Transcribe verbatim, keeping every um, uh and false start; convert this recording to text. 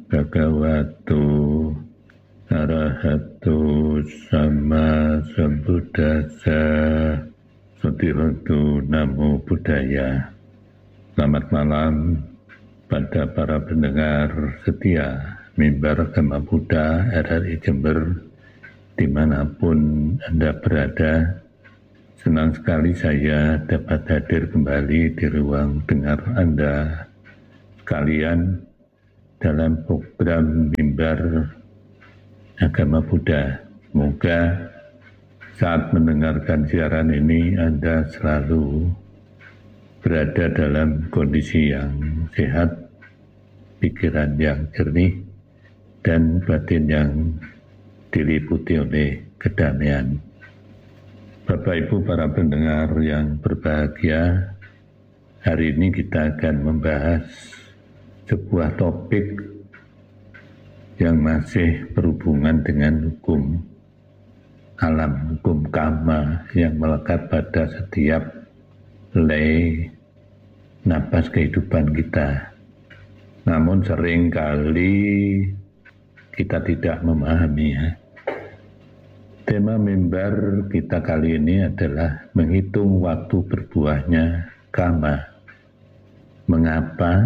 bhagavato arahato sama sambuddhassa. Sutihotu namo buddhaya. Selamat malam pada para pendengar setia Mimbar Agama Buddha R R I Jember dimanapun Anda berada. Senang sekali saya dapat hadir kembali di ruang dengar Anda sekalian dalam program Mimbar Agama Buddha. Semoga saat mendengarkan siaran ini Anda selalu berada dalam kondisi yang sehat, pikiran yang jernih, dan batin yang diliputi oleh kedamaian. Bapak Ibu para pendengar yang berbahagia, hari ini kita akan membahas sebuah topik yang masih berhubungan dengan hukum alam, hukum kama yang melekat pada setiap helai napas kehidupan kita. Namun seringkali kita tidak memahaminya. Tema mimbar kita kali ini adalah menghitung waktu berbuahnya kama. Mengapa